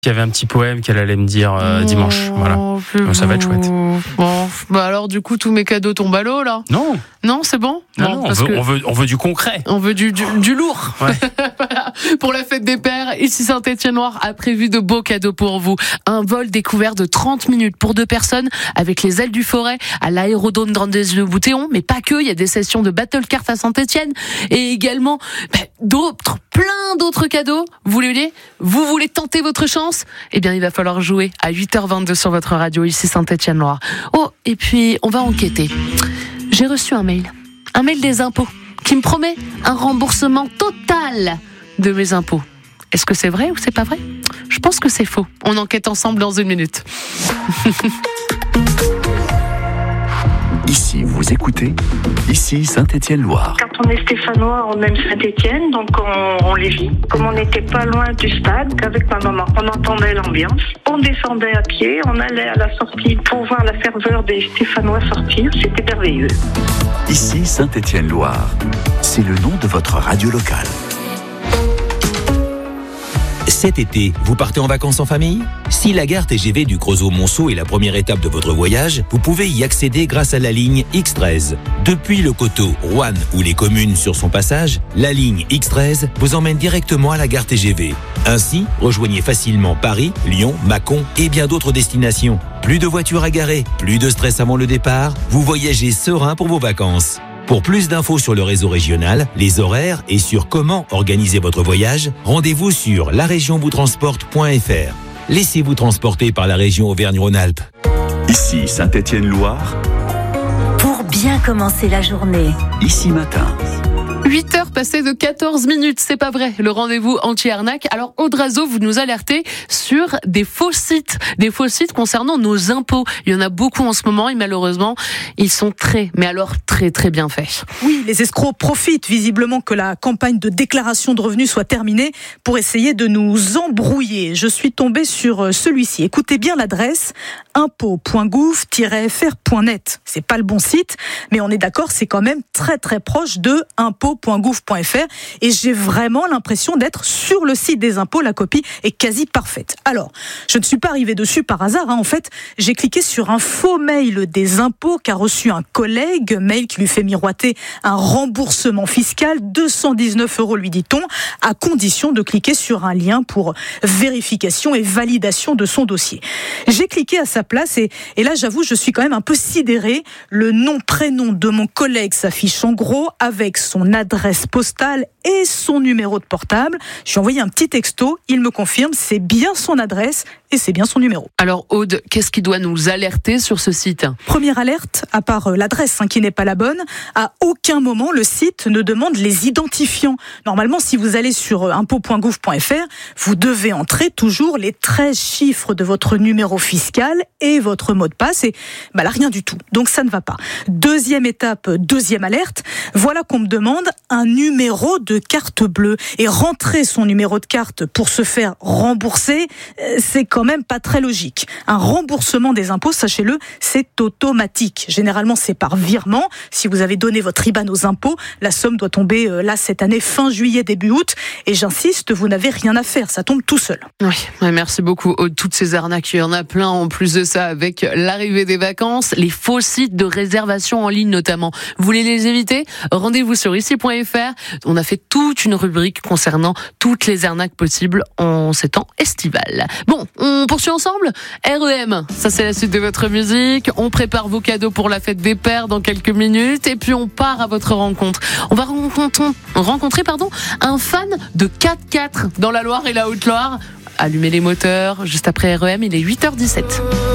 Il y avait un petit poème qu'elle allait me dire dimanche. Voilà. Donc ça va être chouette. Bon, bah alors du coup tous mes cadeaux tombent à l'eau là. Non, c'est bon. Non, on veut du concret. On veut du lourd. Ouais. Voilà. Pour la fête des pères, ici Saint-Étienne-Loire a prévu de beaux cadeaux pour vous. Un vol découvert de 30 minutes pour 2 personnes avec les ailes du Forêt à l'aérodrome Grandez-le-Boutéon, mais pas que. Il y a des sessions de battle cartes à Saint-Étienne et également plein d'autres cadeaux. Vous voulez tenter votre chance? Eh bien, il va falloir jouer à 8h22 sur votre radio ici Saint-Étienne-Loire. Oh, et puis on va enquêter. J'ai reçu un mail des impôts qui me promet un remboursement total de mes impôts. Est-ce que c'est vrai ou c'est pas vrai? Je pense que c'est faux. On enquête ensemble dans 1 minute. Ici, vous écoutez, ici Saint-Étienne-Loire. Quand on est stéphanois, on aime Saint-Étienne, donc on les vit. Comme on n'était pas loin du stade, qu'avec ma maman, on entendait l'ambiance. On descendait à pied, on allait à la sortie pour voir la ferveur des Stéphanois sortir. C'était merveilleux. Ici Saint-Étienne-Loire, c'est le nom de votre radio locale. Cet été, vous partez en vacances en famille? Si la gare TGV du Creusot-Monceau est la première étape de votre voyage, vous pouvez y accéder grâce à la ligne X13. Depuis le Coteau, Roanne ou les communes sur son passage, la ligne X13 vous emmène directement à la gare TGV. Ainsi, rejoignez facilement Paris, Lyon, Mâcon et bien d'autres destinations. Plus de voitures à garer, plus de stress avant le départ, vous voyagez serein pour vos vacances. Pour plus d'infos sur le réseau régional, les horaires et sur comment organiser votre voyage, rendez-vous sur laregionvoustransporte.fr. Laissez-vous transporter par la région Auvergne-Rhône-Alpes. Ici Saint-Étienne-Loire. Pour bien commencer la journée. Ici matin. 8h passées de 14 minutes, c'est pas vrai, le rendez-vous anti-arnaque. Alors Audrazo, vous nous alertez sur des faux sites concernant nos impôts. Il y en a beaucoup en ce moment et malheureusement, ils sont très bien faits. Oui, les escrocs profitent visiblement que la campagne de déclaration de revenus soit terminée pour essayer de nous embrouiller. Je suis tombée sur celui-ci. Écoutez bien l'adresse impôt.gouv-fr.net. C'est pas le bon site, mais on est d'accord, c'est quand même très proche de impôt.gouv.fr et j'ai vraiment l'impression d'être sur le site des impôts. La copie est quasi parfaite. Alors, je ne suis pas arrivée dessus par hasard. En fait, j'ai cliqué sur un faux mail des impôts qu'a reçu un collègue, mail qui lui fait miroiter un remboursement fiscal, 219 €, lui dit-on, à condition de cliquer sur un lien pour vérification et validation de son dossier. J'ai cliqué à sa place et là, j'avoue, je suis quand même un peu sidérée. Le nom-prénom de mon collègue s'affiche en gros avec son adresse postale et son numéro de portable. Je lui ai envoyé un petit texto, il me confirme, c'est bien son adresse et c'est bien son numéro. Alors Aude, qu'est-ce qui doit nous alerter sur ce site? Première alerte, à part l'adresse qui n'est pas la bonne, à aucun moment le site ne demande les identifiants. Normalement, si vous allez sur impôt.gouv.fr, vous devez entrer toujours les 13 chiffres de votre numéro fiscal et votre mot de passe et là rien du tout. Donc ça ne va pas. Deuxième étape, deuxième alerte, voilà qu'on me demande un numéro de carte bleue et rentrer son numéro de carte pour se faire rembourser, c'est quand même pas très logique. Un remboursement des impôts, sachez-le, c'est automatique. Généralement, c'est par virement. Si vous avez donné votre IBAN aux impôts, la somme doit tomber là cette année fin juillet début août et j'insiste, vous n'avez rien à faire, ça tombe tout seul. Oui, merci beaucoup Aude. Toutes ces arnaques, il y en a plein en plus de ça avec l'arrivée des vacances, les faux sites de réservation en ligne notamment. Vous voulez les éviter? Rendez-vous sur ici.fr. On a fait toute une rubrique concernant toutes les arnaques possibles en ces temps estival. Bon, on poursuit ensemble. REM, ça c'est la suite de votre musique. On prépare vos cadeaux pour la fête des pères dans quelques minutes et puis on part à votre rencontre. On va rencontrer un fan de 4x4 dans la Loire et la Haute-Loire. Allumez les moteurs, juste après REM, il est 8h17.